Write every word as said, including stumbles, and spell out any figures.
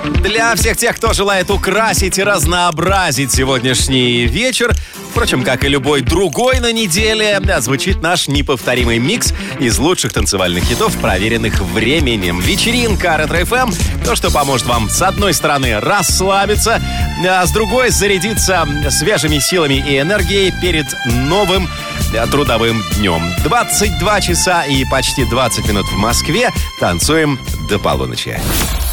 Для всех тех, кто желает украсить и разнообразить сегодняшний вечер, впрочем, как и любой другой на неделе, звучит наш неповторимый микс из лучших танцевальных хитов, проверенных временем. Вечеринка Ретро-эф эм, то, что поможет вам, с одной стороны, расслабиться, а с другой, зарядиться свежими силами и энергией перед новым трудовым днем. двадцать два часа и почти двадцать минут в Москве. Танцуем до полуночи.